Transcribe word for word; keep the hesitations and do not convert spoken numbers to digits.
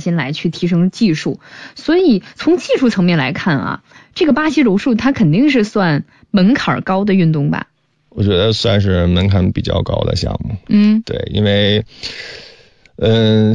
心来去提升技术。所以从技术层面来看啊，这个巴西柔术它肯定是算门槛高的运动吧？ 我觉得算是门槛比较高的项目。 嗯， 对，因为嗯、呃，